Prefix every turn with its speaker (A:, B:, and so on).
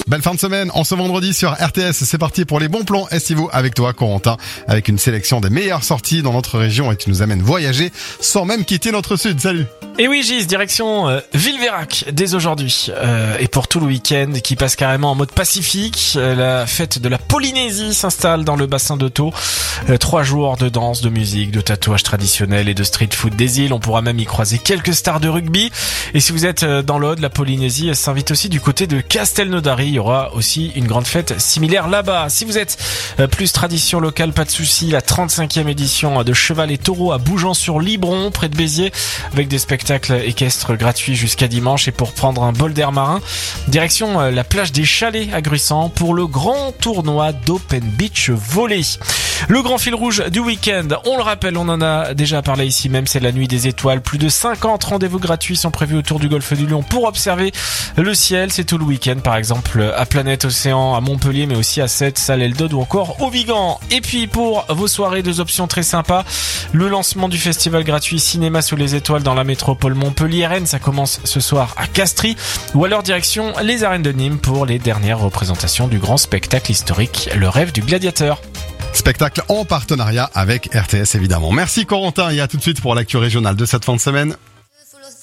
A: Belle fin de semaine en ce vendredi sur RTS. C'est parti pour les bons plans estivaux avec toi, Corentin, avec une sélection des meilleures sorties dans notre région et qui nous amène voyager sans même quitter notre sud. Salut.
B: Et oui Gis, direction Villeveyrac dès aujourd'hui et pour tout le week-end qui passe carrément en mode pacifique. La fête de la Polynésie s'installe dans le bassin de Thau. 3 jours de danse, de musique, de tatouage traditionnel et de street food des îles. On pourra même y croiser quelques stars de rugby. Et si vous êtes dans l'Aude, la Polynésie s'invite aussi du côté de Castelnaudary. Il y aura aussi une grande fête similaire là-bas. Si vous êtes plus tradition locale, pas de souci. La 35e édition de Cheval et Taureau à Bougeant-sur-Libron, près de Béziers, avec des spectacles équestres gratuits jusqu'à dimanche. Et pour prendre un bol d'air marin, direction la plage des Chalets à Gruissant pour le grand tournoi d'Open Beach Volley. Le grand fil rouge du week-end, on le rappelle, on en a déjà parlé ici même, c'est la nuit des étoiles. Plus de 50 rendez-vous gratuits sont prévus autour du golfe du Lion pour observer le ciel. C'est tout le week-end, par exemple à Planète Océan, à Montpellier, mais aussi à Sète, Salles-Eldod ou encore au Vigan. Et puis pour vos soirées, 2 options très sympas. Le lancement du festival gratuit Cinéma sous les étoiles dans la métropole Montpellier-Rennes, ça commence ce soir à Castries. Ou alors direction les arènes de Nîmes pour les dernières représentations du grand spectacle historique Le Rêve du Gladiateur.
A: Spectacle en partenariat avec RTS évidemment. Merci Corentin et à tout de suite pour l'actu régionale de cette fin de semaine.